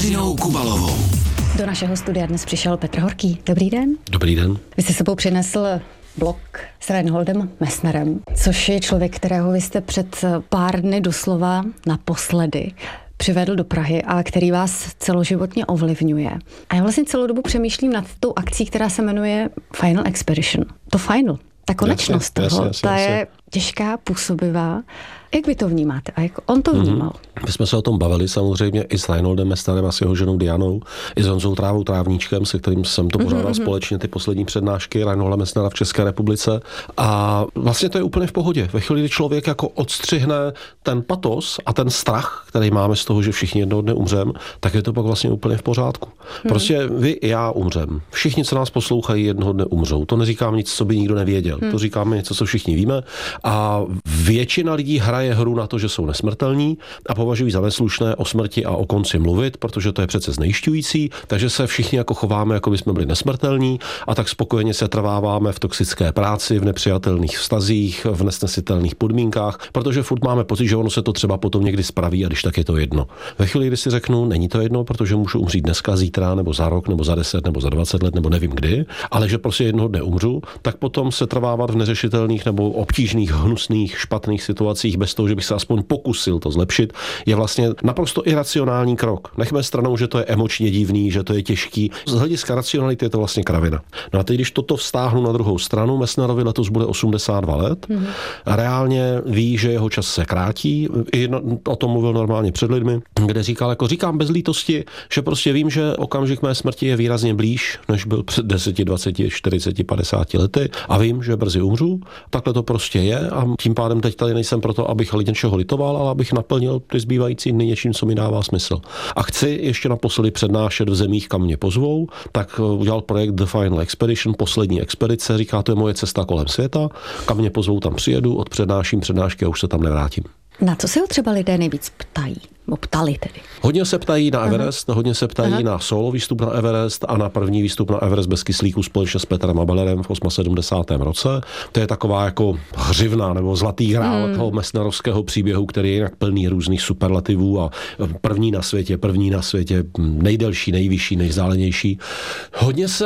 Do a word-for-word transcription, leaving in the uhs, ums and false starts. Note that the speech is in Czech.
Kateřinou Kubalovou. Do našeho studia dnes přišel Petr Horký. Dobrý den. Dobrý den. Vy jste sebou přinesl blog s Reinholdem Messnerem, což je člověk, kterého vy jste před pár dny doslova naposledy přivedl do Prahy a který vás celoživotně ovlivňuje. A já vlastně celou dobu přemýšlím nad tou akcí, která se jmenuje Final Expedition. To final, ta konečnost toho, jasně, jasně, ta jasně. je těžká, působivá. Jak vy to vnímáte a jak on to vnímal? My jsme se o tom bavili samozřejmě i s Reinholdem Messnerem a s jeho ženou Dianou, i s Honzou Trávou Trávníčkem, se kterým jsem to pořádal mm-hmm. společně ty poslední přednášky Reinholda Messnera v České republice. A vlastně to je úplně v pohodě. Ve chvíli, kdy člověk jako odstřihne ten patos a ten strach, který máme z toho, že všichni jednoho dne umřem, tak je to pak vlastně úplně v pořádku. Mm. Prostě vy i já umřem. Všichni, co nás poslouchají, jednoho dne umřou. To neříkám nic, co by nikdo nevěděl. Mm. To říkáme něco, co všichni víme. A většina lidí hraje hru na to, že jsou nesmrtelní a považují za neslušné o smrti a o konci mluvit, protože to je přece znejišťující, takže se všichni jako chováme, jako by jsme byli nesmrtelní a tak spokojeně se trváváme v toxické práci, v nepřijatelných vztazích, v nesnesitelných podmínkách, protože furt máme pocit, že ono se to třeba potom někdy spraví a když tak je to jedno. Ve chvíli, kdy si řeknu, není to jedno, protože můžu umřít dneska, zítra, nebo za rok, nebo za deset, nebo za dvacet let, nebo nevím kdy, ale že prostě jednoho dne umřu, tak potom se trvávat v neřešitelných nebo obtížných, hnusných, špatných situacích bez toho, že bych se aspoň pokusil to zlepšit, je vlastně naprosto iracionální krok. Nechme stranou, že to je emočně divný, že to je těžký. Z hlediska racionality je to vlastně kravina. No a teď, když toto vztáhnu na druhou stranu, Messnerovi letos bude osmdesát dva let, mm-hmm. reálně ví, že jeho čas se krátí, i o tom mluvil normálně před lidmi, kde říkal, jako říkám bez lítosti, že prostě vím, že okamžik mé smrti je výrazně blíž, než byl před deseti, dvaceti, čtyřiceti, padesáti lety a vím, že brzy umřu. Takhle to prostě je a tím pádem teď tady nejsem proto, abych něčeho litoval, ale abych naplnil ty zbývající dny něčím, co mi dává smysl. A chci ještě naposledy přednášet v zemích, kam mě pozvou, tak udělal projekt The Final Expedition, poslední expedice, říká, to je moje cesta kolem světa, kam mě pozvou, tam přijedu, odpřednáším přednášky a už se tam nevrátím. Na co se ho třeba lidé nejvíc ptají? Bo ptali tedy. Hodně se ptají na Everest, Aha. hodně se ptají Aha. na solo výstup na Everest a na první výstup na Everest bez kyslíku společně s Petrem Abelerem v sedmdesátém osmém roce. To je taková jako hřivna nebo zlatý grál hmm. toho messnerovského příběhu, který je jinak plný různých superlativů a první na světě, první na světě, nejdelší, nejvyšší, nejvzdálenější. Hodně se